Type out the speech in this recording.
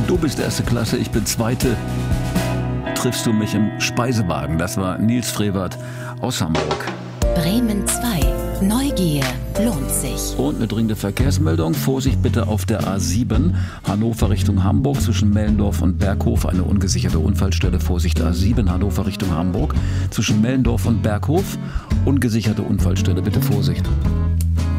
Du bist erste Klasse, ich bin zweite. Triffst du mich im Speisewagen? Das war Nils Frevert aus Hamburg. Bremen 2. Neugier lohnt sich. Und eine dringende Verkehrsmeldung. Vorsicht bitte auf der A7. Hannover Richtung Hamburg zwischen Mellendorf und Berghof. Eine ungesicherte Unfallstelle. Vorsicht A7 Hannover Richtung Hamburg zwischen Mellendorf und Berghof. Ungesicherte Unfallstelle. Bitte Vorsicht.